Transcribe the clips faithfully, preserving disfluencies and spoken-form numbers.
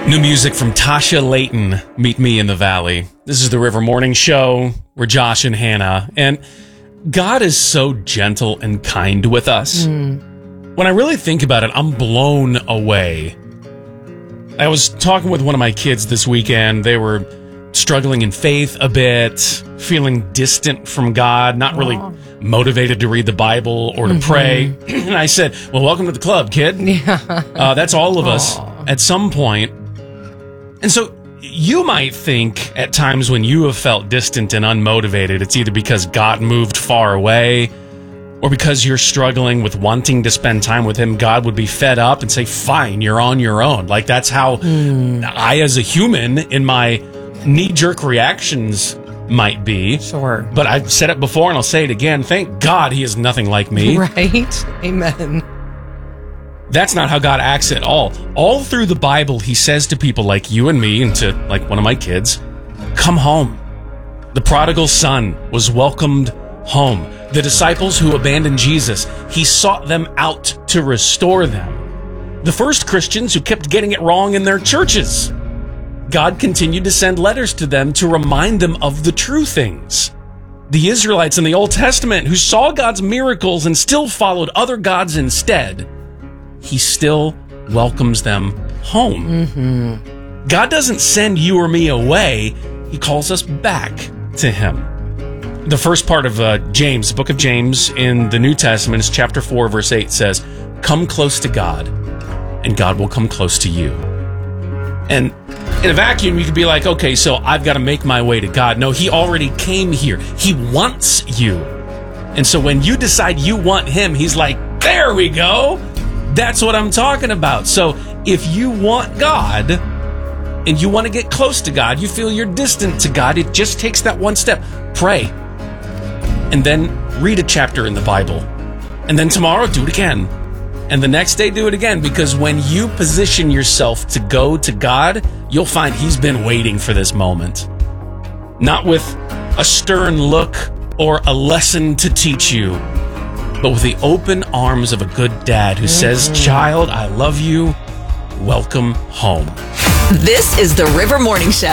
New music from Tasha Layton, Meet Me in the Valley. This is the River Morning Show. We're Josh and Hannah. And God is so gentle and kind with us. Mm. When I really think about it, I'm blown away. I was talking with one of my kids this weekend. They were struggling in faith a bit, feeling distant from God, not really Aww. motivated to read the Bible or to mm-hmm. pray. And I said, well, welcome to the club, kid. Yeah. Uh, that's all of Aww. us at some point. And so you might think at times when you have felt distant and unmotivated, it's either because God moved far away or because you're struggling with wanting to spend time with him. God would be fed up and say, fine, you're on your own. Like that's how mm. I, as a human, in my knee-jerk reactions might be. Sure. But I've said it before and I'll say it again. Thank God he is nothing like me. Right? Amen. That's not how God acts at all. All through the Bible, he says to people like you and me and to like one of my kids, come home. The prodigal son was welcomed home. The disciples who abandoned Jesus, he sought them out to restore them. The first Christians who kept getting it wrong in their churches, God continued to send letters to them to remind them of the true things. The Israelites in the Old Testament who saw God's miracles and still followed other gods instead, he still welcomes them home. Mm-hmm. God doesn't send you or me away. He calls us back to him. The first part of uh, James, the book of James in the New Testament, is chapter four, verse eight says, come close to God, and God will come close to you. And in a vacuum, you could be like, okay, so I've got to make my way to God. No, he already came here. He wants you. And so when you decide you want him, he's like, there we go. That's what I'm talking about. So if you want God and you want to get close to God, you feel you're distant to God, it just takes that one step. Pray. And then read a chapter in the Bible. And then tomorrow, do it again. And the next day, do it again. Because when you position yourself to go to God, you'll find he's been waiting for this moment. Not with a stern look or a lesson to teach you, but with the open arms of a good dad who mm-hmm. says, child, I love you. Welcome home. This is the River Morning Show.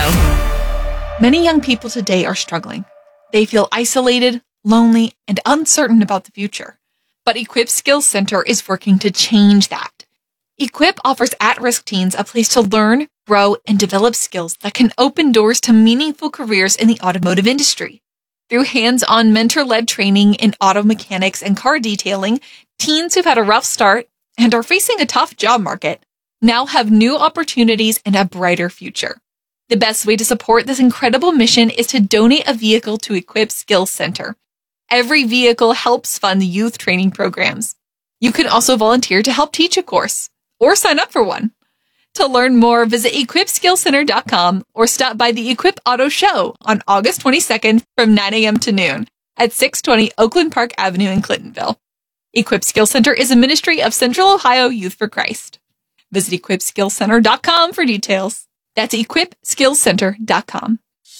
Many young people today are struggling. They feel isolated, lonely, and uncertain about the future. But Equip Skills Center is working to change that. Equip offers at-risk teens a place to learn, grow, and develop skills that can open doors to meaningful careers in the automotive industry. Through hands-on mentor-led training in auto mechanics and car detailing, teens who've had a rough start and are facing a tough job market now have new opportunities and a brighter future. The best way to support this incredible mission is to donate a vehicle to Equip Skills Center. Every vehicle helps fund youth training programs. You can also volunteer to help teach a course or sign up for one. To learn more, visit equip skills center dot com or stop by the Equip Auto Show on August twenty-second from nine a.m. to noon at six twenty Oakland Park Avenue in Clintonville. Equip Skills Center is a ministry of Central Ohio Youth for Christ. Visit equip skills center dot com for details. That's equip skills center dot com.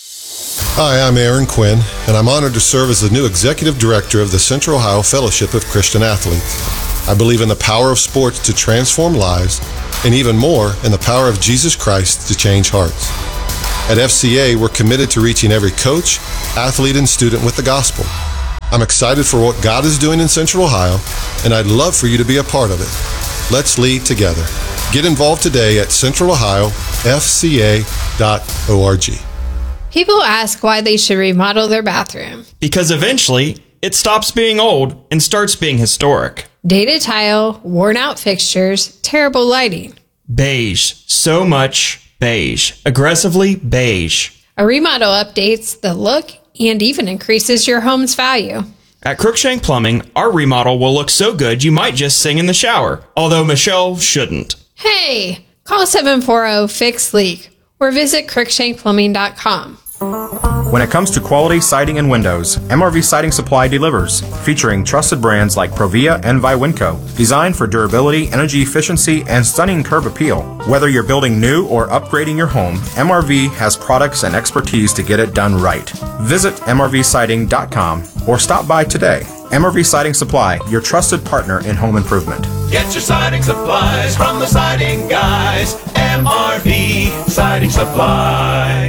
Hi, I'm Aaron Quinn, and I'm honored to serve as the new Executive Director of the Central Ohio Fellowship of Christian Athletes. I believe in the power of sports to transform lives, and even more, in the power of Jesus Christ to change hearts. At F C A, we're committed to reaching every coach, athlete, and student with the gospel. I'm excited for what God is doing in Central Ohio, and I'd love for you to be a part of it. Let's lead together. Get involved today at central ohio f c a dot org. People ask why they should remodel their bathroom. Because eventually, it stops being old and starts being historic. Dated tile, worn out fixtures, terrible lighting. Beige. So much beige. Aggressively beige. A remodel updates the look and even increases your home's value. At Crookshank Plumbing, our remodel will look so good you might just sing in the shower, although Michelle shouldn't. Hey, call seven four zero, fix leak or visit crookshank plumbing dot com. When it comes to quality siding and windows, M R V Siding Supply delivers, featuring trusted brands like Provia and Viwinco, designed for durability, energy efficiency, and stunning curb appeal. Whether you're building new or upgrading your home, M R V has products and expertise to get it done right. Visit m r v siding dot com or stop by today. M R V Siding Supply, your trusted partner in home improvement. Get your siding supplies from the siding guys. M R V Siding Supply.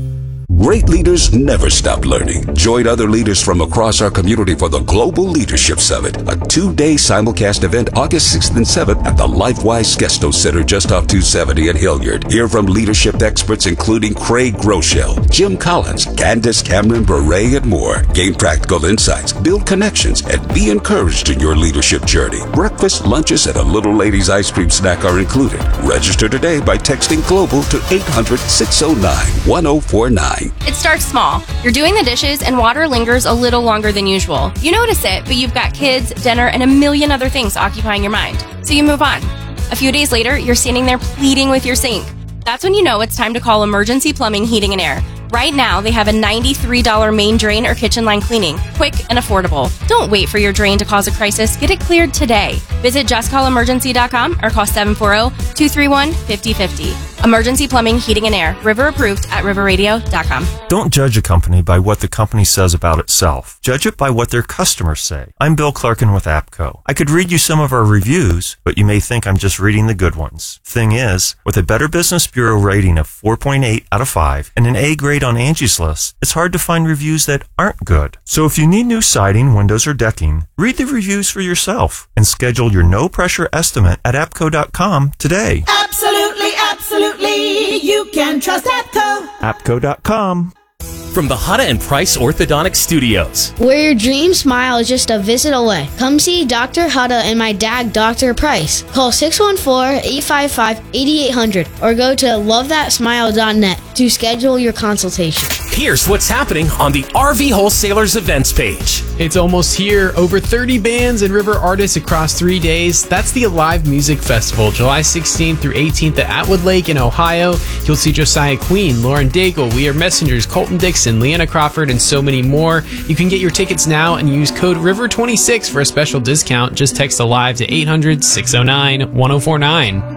Great leaders never stop learning. Join other leaders from across our community for the Global Leadership Summit, a two-day simulcast event August sixth and seventh at the LifeWise Skesto Center just off two seventy in Hilliard. Hear from leadership experts including Craig Groeschel, Jim Collins, Candace Cameron Bure, and more. Gain practical insights, build connections, and be encouraged in your leadership journey. Breakfast, lunches, and a little lady's ice cream snack are included. Register today by texting GLOBAL to eight hundred, six oh nine, one oh four nine. It starts small. You're doing the dishes and water lingers a little longer than usual. You notice it, but you've got kids, dinner, and a million other things occupying your mind. So you move on. A few days later, you're standing there pleading with your sink. That's when you know it's time to call Emergency Plumbing, Heating, and Air. Right now, they have a ninety-three dollars main drain or kitchen line cleaning. Quick and affordable. Don't wait for your drain to cause a crisis. Get it cleared today. Visit just call emergency dot com or call seven four zero, two three one, five zero five zero. Emergency Plumbing, Heating, and Air. River approved at river radio dot com. Don't judge a company by what the company says about itself. Judge it by what their customers say. I'm Bill Clarkin with APCO. I could read you some of our reviews, but you may think I'm just reading the good ones. Thing is, with a Better Business Bureau rating of four point eight out of five and an A grade on Angie's List, it's hard to find reviews that aren't good. So if you need new siding, windows, or decking, read the reviews for yourself and schedule your no-pressure estimate at apco dot com today. Absolutely, absolutely, you can trust APCO. apco dot com. From the Hutta and Price Orthodontic Studios, where your dream smile is just a visit away. Come see Doctor Hutta and my dad, Doctor Price. Call six one four, eight five five, eight eight zero zero or go to love that smile dot net to schedule your consultation. Here's what's happening on the R V Wholesalers events page. It's almost here. Over thirty bands and river artists across three days. That's the Alive Music Festival, July sixteenth through eighteenth at Atwood Lake in Ohio. You'll see Josiah Queen, Lauren Daigle, We Are Messengers, Colton Dixon, Leanna Crawford, and so many more. You can get your tickets now and use code river twenty-six for a special discount. Just text ALIVE to eight hundred, six oh nine, one oh four nine.